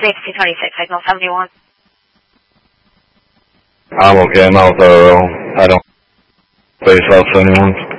326, signal 71. I'm okay. I'm out there. I don't face out 71.